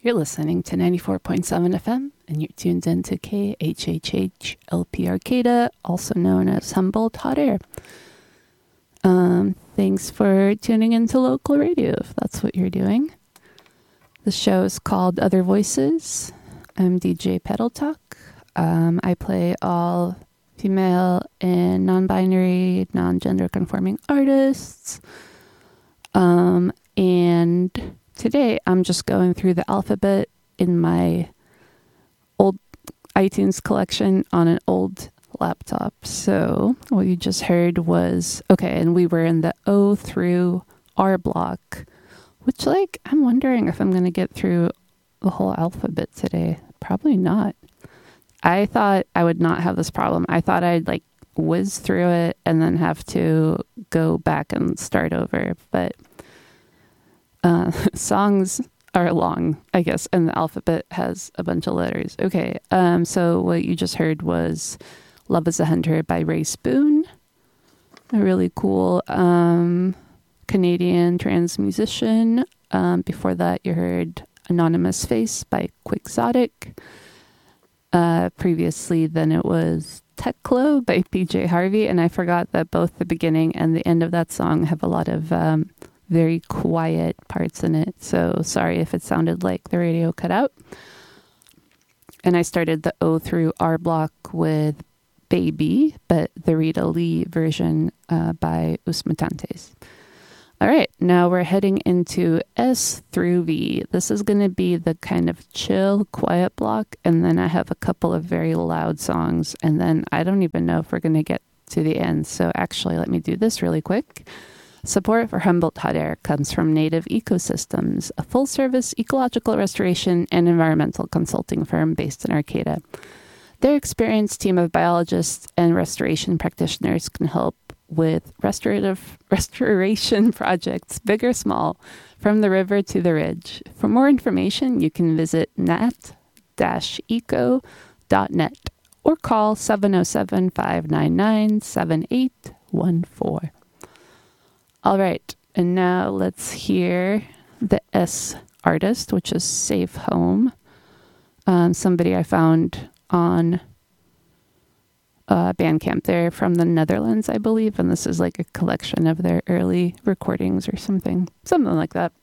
You're listening to 94.7 FM, and you're tuned in to KHHH LP Arcata, also known as Humboldt Hot Air. Thanks for tuning into local radio, if that's what you're doing. The show is called Other Voices. I'm DJ Pedal Talk. I play all female and non-binary, non-gender conforming artists. And today I'm just going through the alphabet in my old iTunes collection on an old laptop. So what you just heard was, okay, and we were in the O through R block, which I'm wondering if I'm going to get through the whole alphabet today. Probably not. I thought I would not have this problem. I thought I'd whiz through it and then have to go back and start over. But songs are long, I guess, and the alphabet has a bunch of letters. Okay, so what you just heard was Love is a Hunter by Ray Spoon, a really cool Canadian trans musician. Before that, you heard Anonymous Face by Quixotic. Previously, then it was Techlo by PJ Harvey, and I forgot that both the beginning and the end of that song have a lot of very quiet parts in it. So sorry if it sounded like the radio cut out. And I started the O through R block with Baby, but the Rita Lee version by Os Mutantes. All right, now we're heading into S through V. This is going to be the kind of chill, quiet block, and then I have a couple of very loud songs, and then I don't even know if we're going to get to the end. So actually, let me do this really quick. Support for Humboldt Hot Air comes from Native Ecosystems, a full-service ecological restoration and environmental consulting firm based in Arcata. Their experienced team of biologists and restoration practitioners can help with restoration projects, big or small, from the river to the ridge. For more information, you can visit nat-eco.net or call 707-599-7814. All right, and now let's hear the S artist, which is Safe Home. Somebody I found on Bandcamp. They're from the Netherlands, I believe, and this is a collection of their early recordings or something like that.